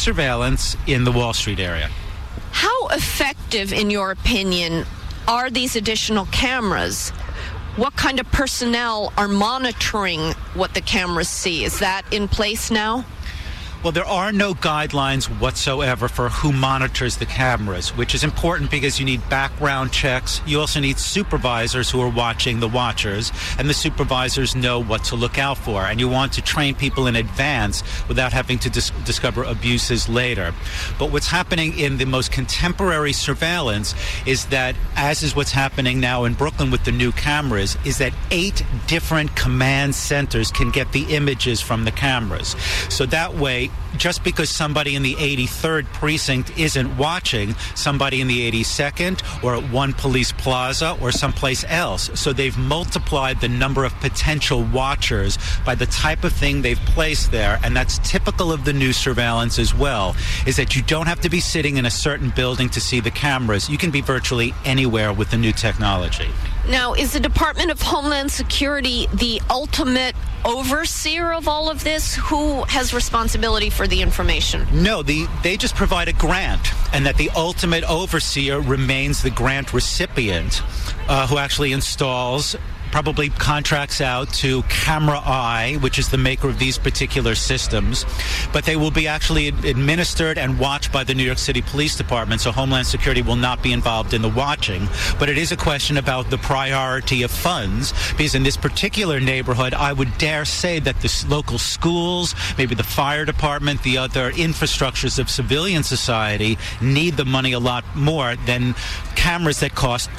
surveillance in the Wall Street area. How effective, in your opinion, are these additional cameras? What kind of personnel are monitoring what the cameras see? Is that in place now? Well, there are no guidelines whatsoever for who monitors the cameras, which is important because you need background checks. You also need supervisors who are watching the watchers, and the supervisors know what to look out for. And you want to train people in advance without having to discover abuses later. But what's happening in the most contemporary surveillance is that, as is what's happening now in Brooklyn with the new cameras, is that 8 different command centers can get the images from the cameras. So that way, just because somebody in the 83rd precinct isn't watching, somebody in the 82nd or at one police plaza or someplace else. So they've multiplied the number of potential watchers by the type of thing they've placed there. And that's typical of the new surveillance as well, is that you don't have to be sitting in a certain building to see the cameras. You can be virtually anywhere with the new technology. Now, is the Department of Homeland Security the ultimate overseer of all of this? Who has responsibility for the information? No, they just provide a grant, and that the ultimate overseer remains the grant recipient, who actually installs, probably contracts out to Camera Eye, which is the maker of these particular systems. But they will be actually administered and watched by the New York City Police Department, so Homeland Security will not be involved in the watching. But it is a question about the priority of funds, because in this particular neighborhood, I would dare say that the local schools, maybe the fire department, the other infrastructures of civilian society need the money a lot more than cameras that cost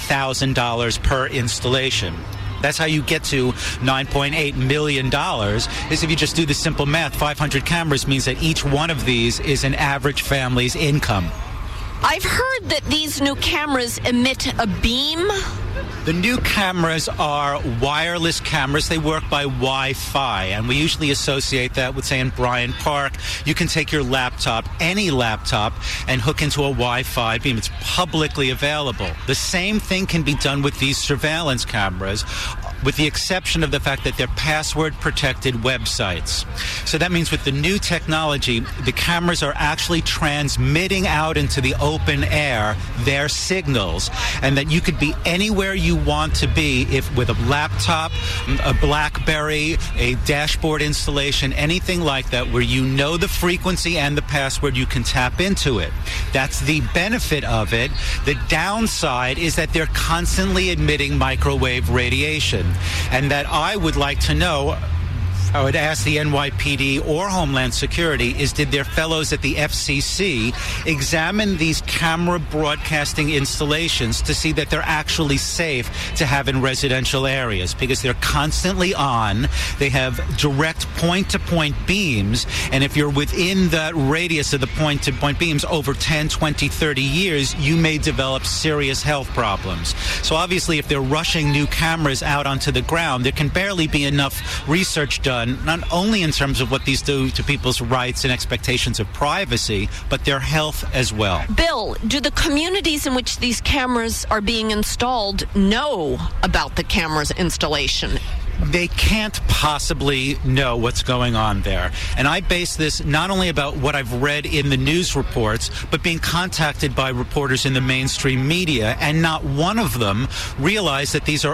$20,000 per installation. That's how you get to $9.8 million, is if you just do the simple math. 500 cameras means that each one of these is an average family's income. I've heard that these new cameras emit a beam. The new cameras are wireless cameras. They work by Wi-Fi, and we usually associate that with, say, in Bryant Park, you can take your laptop, any laptop, and hook into a Wi-Fi beam. It's publicly available. The same thing can be done with these surveillance cameras, with the exception of the fact that they're password-protected websites. So that means with the new technology, the cameras are actually transmitting out into the open air their signals, and that you could be anywhere you want to be, if with a laptop, a BlackBerry, a dashboard installation, anything like that, where you know the frequency and the password, you can tap into it. That's the benefit of it. The downside is that they're constantly emitting microwave radiation, and that I would like to know, I would ask the NYPD or Homeland Security, is did their fellows at the FCC examine these camera broadcasting installations to see that they're actually safe to have in residential areas? Because they're constantly on. They have direct point-to-point beams, and if you're within that radius of the point-to-point beams over 10, 20, 30 years, you may develop serious health problems. So obviously, if they're rushing new cameras out onto the ground, there can barely be enough research done, not only in terms of what these do to people's rights and expectations of privacy, but their health as well. Bill, do the communities in which these cameras are being installed know about the cameras installation? They can't possibly know what's going on there. And I base this not only about what I've read in the news reports, but being contacted by reporters in the mainstream media, and not one of them realized that these are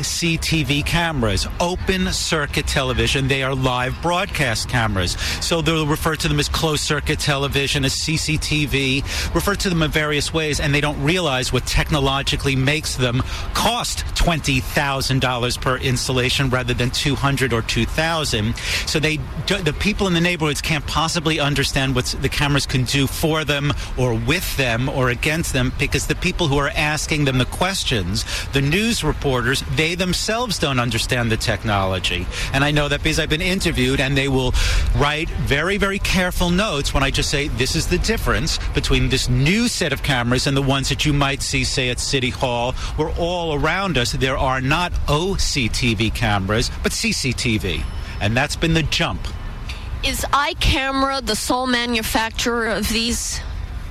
OCTV cameras, open circuit television. They are live broadcast cameras. So they'll refer to them as closed circuit television, as CCTV, refer to them in various ways, and they don't realize what technologically makes them cost $20,000 per installation rather than $200 or $2,000. So the people in the neighborhoods can't possibly understand what the cameras can do for them or with them or against them, because the people who are asking them the questions, the news reporters, they themselves don't understand the technology. And I know that because I've been interviewed, and they will write very, very careful notes when I just say, this is the difference between this new set of cameras and the ones that you might see, say, at City Hall, where all around us there are not OCTV cameras, but CCTV. And that's been the jump. Is iCamera the sole manufacturer of these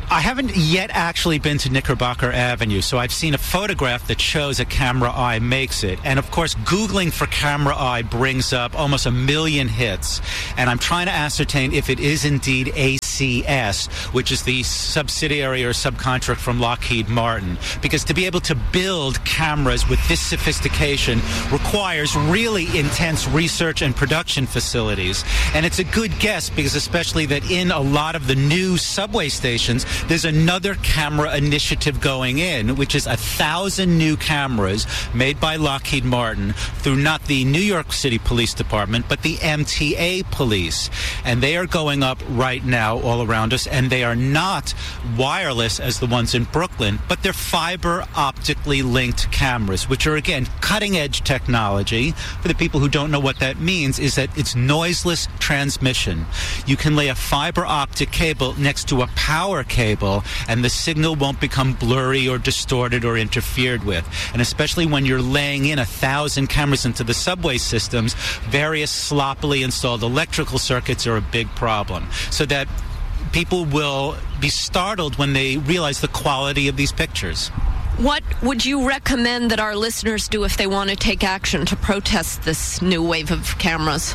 I haven't yet actually been to Knickerbocker Avenue, so I've seen a photograph that shows a camera eye makes it. And, of course, Googling for camera eye brings up almost 1 million hits. And I'm trying to ascertain if it is indeed ACS, which is the subsidiary or subcontract from Lockheed Martin. Because to be able to build cameras with this sophistication requires really intense research and production facilities. And it's a good guess because especially that in a lot of the new subway stations, there's another camera initiative going in, which is 1,000 new cameras made by Lockheed Martin through not the New York City Police Department, but the MTA Police. And they are going up right now all around us, and they are not wireless as the ones in Brooklyn, but they're fiber optically linked cameras, which are, again, cutting-edge technology. For the people who don't know what that means, is that it's noiseless transmission. You can lay a fiber optic cable next to a power cable, and the signal won't become blurry or distorted or interfered with. And especially when you're laying in 1,000 cameras into the subway systems, various sloppily installed electrical circuits are a big problem. So that people will be startled when they realize the quality of these pictures. What would you recommend that our listeners do if they want to take action to protest this new wave of cameras?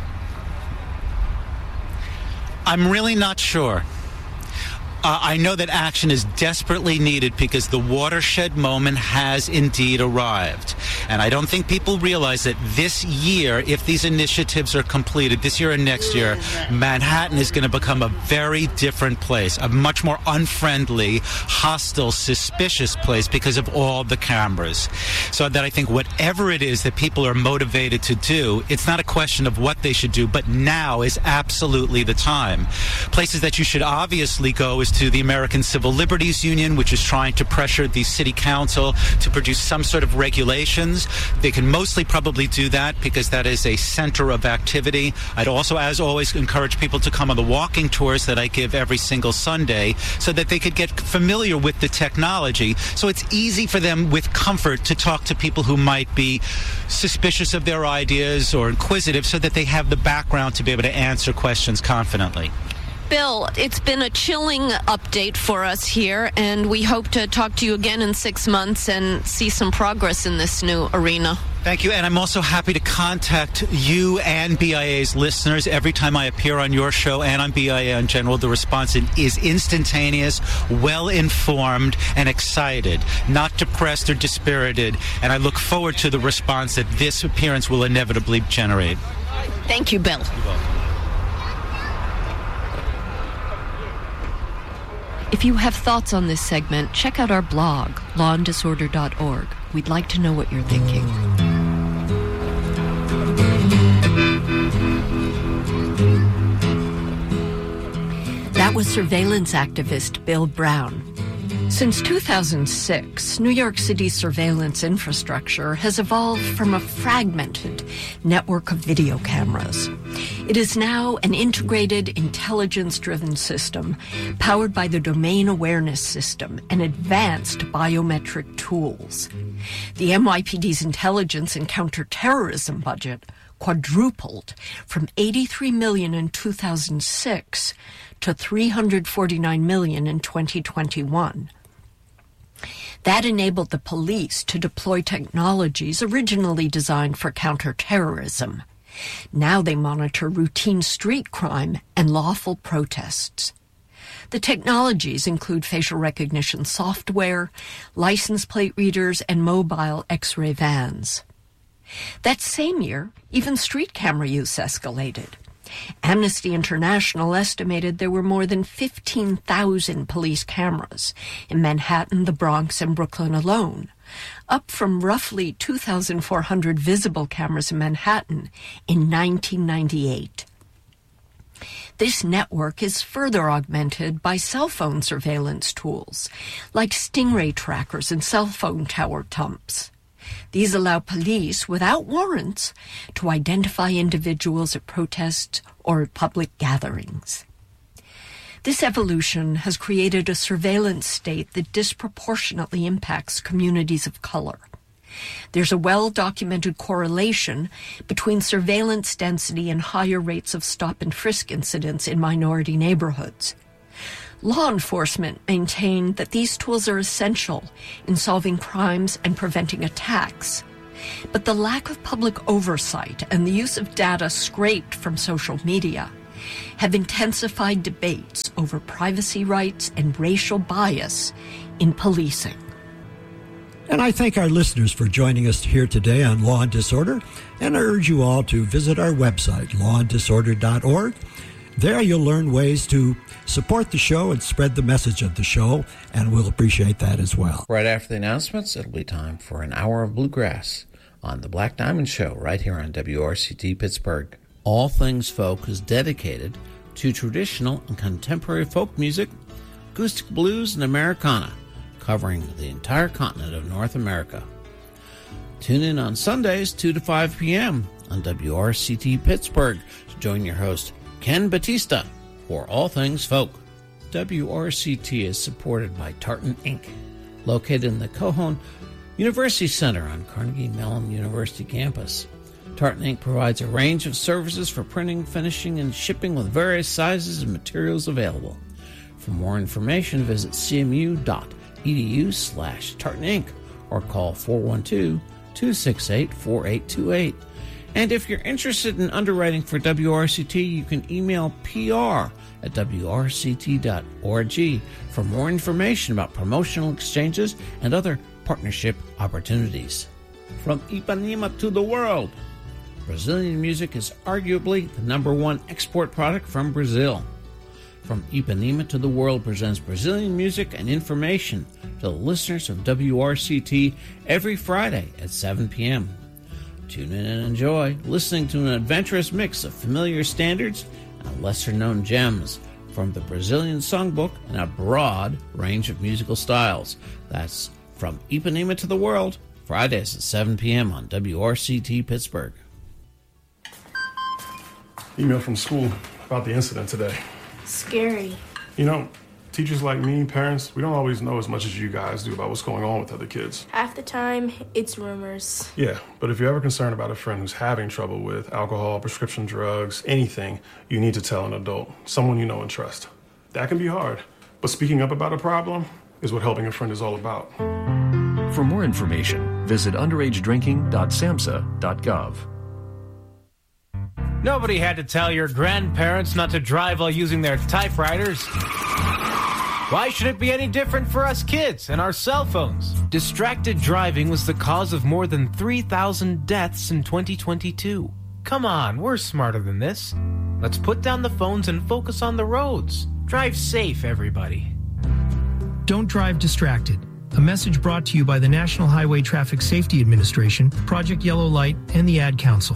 I'm really not sure. I know that action is desperately needed because the watershed moment has indeed arrived. And I don't think people realize that this year, if these initiatives are completed, this year and next year, Manhattan is going to become a very different place, a much more unfriendly, hostile, suspicious place because of all the cameras. So that I think whatever it is that people are motivated to do, it's not a question of what they should do, but now is absolutely the time. Places that you should obviously go is to the American Civil Liberties Union, which is trying to pressure the city council to produce some sort of regulations. They can mostly probably do that because that is a center of activity. I'd also, as always, encourage people to come on the walking tours that I give every single Sunday so that they could get familiar with the technology. So it's easy for them with comfort to talk to people who might be suspicious of their ideas or inquisitive so that they have the background to be able to answer questions confidently. Bill, it's been a chilling update for us here, and we hope to talk to you again in 6 months and see some progress in this new arena. Thank you, and I'm also happy to contact you and BIA's listeners every time I appear on your show and on BIA in general. The response is instantaneous, well-informed, and excited, not depressed or dispirited, and I look forward to the response that this appearance will inevitably generate. Thank you, Bill. You're welcome. If you have thoughts on this segment, check out our blog, lawanddisorder.org. We'd like to know what you're thinking. That was surveillance activist Bill Brown. Since 2006, New York City's surveillance infrastructure has evolved from a fragmented network of video cameras. It is now an integrated, intelligence-driven system powered by the Domain Awareness System and advanced biometric tools. The NYPD's intelligence and counterterrorism budget quadrupled from $83 million in 2006 to $349 million in 2021. That enabled the police to deploy technologies originally designed for counterterrorism. Now they monitor routine street crime and lawful protests. The technologies include facial recognition software, license plate readers, and mobile X-ray vans. That same year, even street camera use escalated. Amnesty International estimated there were more than 15,000 police cameras in Manhattan, the Bronx, and Brooklyn alone, up from roughly 2,400 visible cameras in Manhattan in 1998. This network is further augmented by cell phone surveillance tools, like Stingray trackers and cell phone tower dumps. These allow police, without warrants, to identify individuals at protests or at public gatherings. This evolution has created a surveillance state that disproportionately impacts communities of color. There's a well-documented correlation between surveillance density and higher rates of stop-and-frisk incidents in minority neighborhoods. Law enforcement maintain that these tools are essential in solving crimes and preventing attacks. But the lack of public oversight and the use of data scraped from social media have intensified debates over privacy rights and racial bias in policing. And I thank our listeners for joining us here today on Law and Disorder, and I urge you all to visit our website, lawanddisorder.org. There you'll learn ways to support the show and spread the message of the show, and we'll appreciate that as well. Right after the announcements, it'll be time for an hour of Bluegrass on The Black Diamond Show right here on WRCT Pittsburgh. All Things Folk is dedicated to traditional and contemporary folk music, acoustic blues, and Americana, covering the entire continent of North America. Tune in on Sundays, 2 to 5 p.m. on WRCT Pittsburgh to join your host, Ken Batista, for All Things Folk. WRCT is supported by Tartan Inc., located in the Cohon University Center on Carnegie Mellon University campus. Tartan Inc. provides a range of services for printing, finishing, and shipping with various sizes and materials available. For more information, visit cmu.edu/Tartan Inc. or call 412-268-4828. And if you're interested in underwriting for WRCT, you can email pr@wrct.org for more information about promotional exchanges and other partnership opportunities. From Ipanema to the world, Brazilian music is arguably the #1 export product from Brazil. From Ipanema to the World presents Brazilian music and information to the listeners of WRCT every Friday at 7 p.m. Tune in and enjoy listening to an adventurous mix of familiar standards and lesser-known gems from the Brazilian songbook and a broad range of musical styles. That's From Ipanema to the World, Fridays at 7 p.m. on WRCT Pittsburgh. Email from school about the incident today. Scary. You know, teachers like me, parents, we don't always know as much as you guys do about what's going on with other kids. Half the time, it's rumors. Yeah, but if you're ever concerned about a friend who's having trouble with alcohol, prescription drugs, anything, you need to tell an adult, someone you know and trust. That can be hard, but speaking up about a problem is what helping a friend is all about. For more information, visit underagedrinking.samhsa.gov. Nobody had to tell your grandparents not to drive while using their typewriters. Why should it be any different for us kids and our cell phones? Distracted driving was the cause of more than 3,000 deaths in 2022. Come on, we're smarter than this. Let's put down the phones and focus on the roads. Drive safe, everybody. Don't drive distracted. A message brought to you by the National Highway Traffic Safety Administration, Project Yellow Light, and the Ad Council.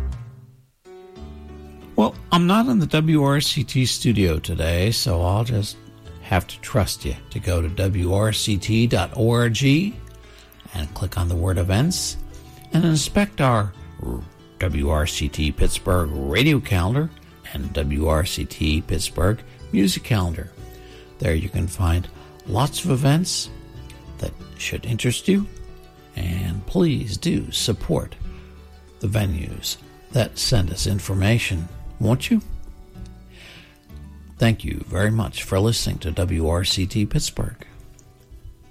Well, I'm not in the WRCT studio today, so I'll just have to trust you to go to WRCT.org and click on the word events and inspect our WRCT Pittsburgh radio calendar and WRCT Pittsburgh music calendar. There you can find lots of events that should interest you, and please do support the venues that send us information, won't you? Thank you very much for listening to WRCT Pittsburgh.